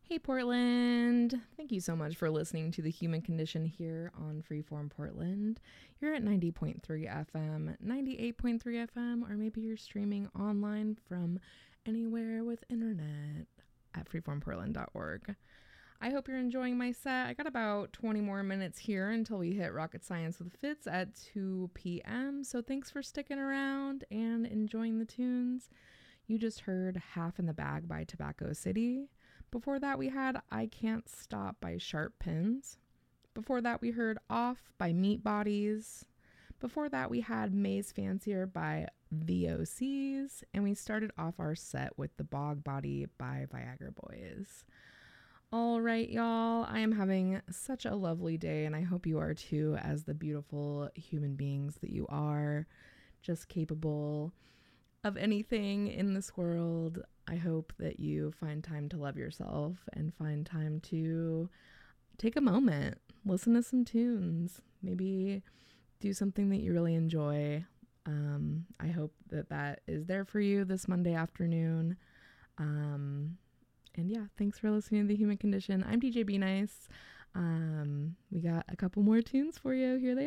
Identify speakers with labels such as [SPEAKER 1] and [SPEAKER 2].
[SPEAKER 1] Hey Portland! Thank you so much for listening to The Human Condition here on Freeform Portland. You're at 90.3 FM, 98.3 FM, or maybe you're streaming online from anywhere with internet at freeformportland.org. I hope you're enjoying my set. I got about 20 more minutes here until we hit Rocket Science with Fitz at 2 p.m. So thanks for sticking around and enjoying the tunes. You just heard Half in the Bag by Tobacco City. Before that, we had I Can't Stop by Sharp Pins. Before that, we heard Off by Meat Bodies. Before that, we had Maze Fancier by The OCs. And we started off our set with The Bog Body by Viagra Boys. All right, y'all. I am having such a lovely day, and I hope you are too, as the beautiful human beings that you are, just capable of anything in this world. I hope that you find time to love yourself and find time to take a moment, listen to some tunes, maybe do something that you really enjoy. I hope that that is there for you this Monday afternoon. And yeah, thanks for listening to The Human Condition. I'm DJ Be Nice. We got a couple more tunes for you. Here they